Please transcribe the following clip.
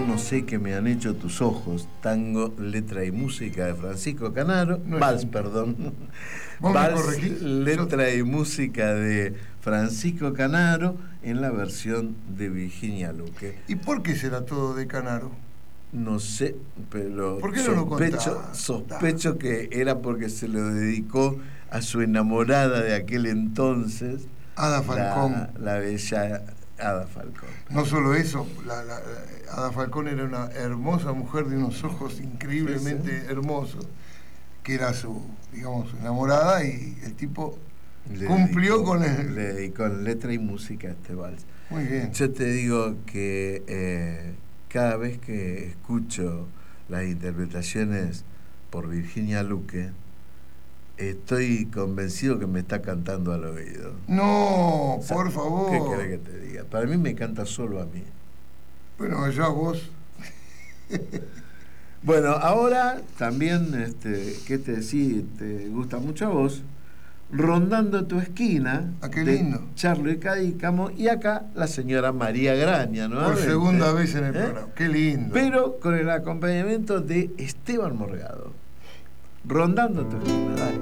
no sé qué me han hecho tus ojos, tango, letra y música de Francisco Canaro, No vals, perdón. ¿Vos me Vals, corregís? letra y música de Francisco Canaro en la versión de Virginia Luque. ¿Y por qué será todo de Canaro? No sé, pero ¿Por qué no lo contás? sospecho que era porque se lo dedicó a su enamorada de aquel entonces, Ada Falcón. la bella Ada Falcón. No solo eso, Ada Falcón era una hermosa mujer de unos ojos increíblemente hermosos, que era su, digamos, enamorada, y el tipo cumplió con él. Le dedicó letra y música a este vals. Muy bien. Yo te digo que cada vez que escucho las interpretaciones por Virginia Luque, estoy convencido que me está cantando al oído. No, O sea, por favor. ¿qué querés que te diga? Para mí me canta solo a mí. Bueno, allá vos. Bueno, ahora también, ¿qué te decía? Te gusta mucho a vos. Rondando tu esquina, Ah, qué lindo. Charlo y Cadícamo, y acá la señora María Graña, ¿no? Por segunda vez en el programa. Qué lindo. Pero con el acompañamiento de Esteban Morgado. Rondando tu esquina, dale.